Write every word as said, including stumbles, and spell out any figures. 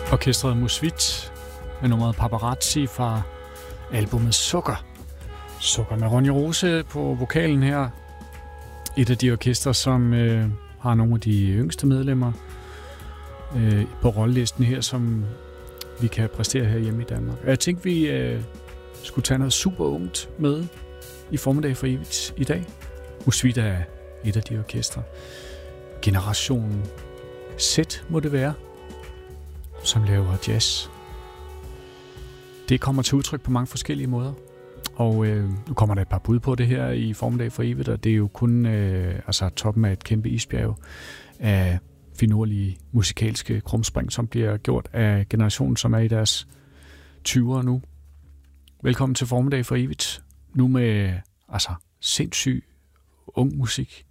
Orkestret Musvit med nummeret Paparazzi fra albumet Sukker. Sukker med Ronja Rose på vokalen her. Et af de orkester, som øh, har nogle af de yngste medlemmer øh, på rollelisten her, som vi kan præstere her hjemme i Danmark. Og jeg tænkte, vi øh, skulle tage noget super ungt med i Formiddag for Evigt i dag. Musvit er et af de orkester. Generation Z må det være, som laver jazz. Det kommer til udtryk på mange forskellige måder. Og øh, nu kommer der et par bud på det her i Formiddag for Evigt, og det er jo kun øh, altså toppen af et kæmpe isbjerg af finurlige musikalske krumspring, som bliver gjort af generationen, som er i deres tyvere nu. Velkommen til Formiddag for Evigt. Nu med altså sindssyg ung musik.